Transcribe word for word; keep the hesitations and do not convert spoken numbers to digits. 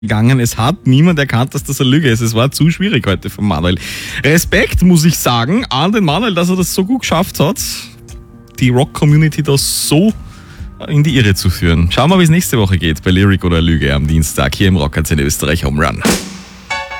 gegangen. Es hat niemand erkannt, dass das eine Lüge ist. Es war zu schwierig heute von Manuel. Respekt, muss ich sagen, an den Manuel, dass er das so gut geschafft hat, die Rock-Community da so in die Irre zu führen. Schauen wir, wie es nächste Woche geht bei Lyric oder Lüge am Dienstag hier im Rock in Österreich Home Run.